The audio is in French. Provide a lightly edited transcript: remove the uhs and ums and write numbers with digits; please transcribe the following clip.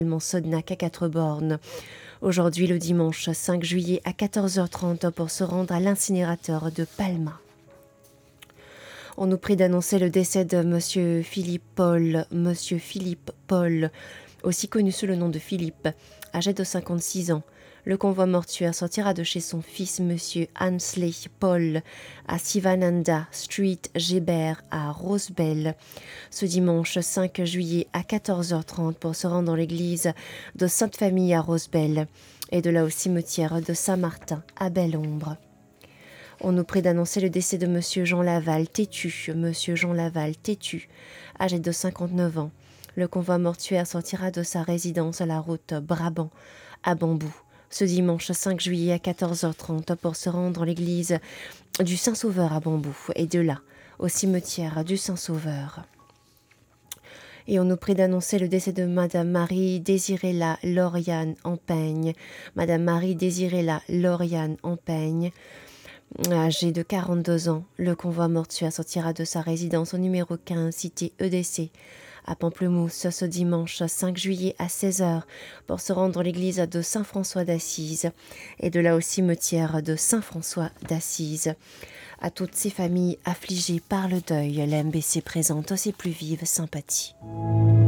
Sodnac à 4 bornes. Aujourd'hui, le dimanche 5 juillet à 14h30 pour se rendre à l'incinérateur de Palma. On nous prie d'annoncer le décès de Monsieur Philippe Paul, aussi connu sous le nom de Philippe, âgé de 56 ans. Le convoi mortuaire sortira de chez son fils, Monsieur Ansley Paul, à Sivananda Street, Gébert, à Rosebell, ce dimanche 5 juillet à 14h30 pour se rendre dans l'église de Sainte-Famille à Rosebell et de là au cimetière de Saint-Martin à Belle-Ombre. On nous prie d'annoncer le décès de Monsieur Jean Laval Tétu, âgé de 59 ans. Le convoi mortuaire sortira de sa résidence à la route Brabant à Bambou ce dimanche 5 juillet à 14h30 pour se rendre dans l'église du Saint-Sauveur à Bambou et de là au cimetière du Saint-Sauveur. Et on nous prie d'annoncer le décès de Madame Marie-Désirée Lauriane Empeigne. Madame Marie-Désirée Lauriane Empeigne, âgée de 42 ans, le convoi mortuaire sortira de sa résidence au numéro 15, cité EDC, à Pamplemousse, ce dimanche 5 juillet à 16h, pour se rendre dans l'église de Saint-François d'Assise, et de là au cimetière de Saint-François d'Assise. À toutes ces familles affligées par le deuil, l'MBC présente ses plus vives sympathies.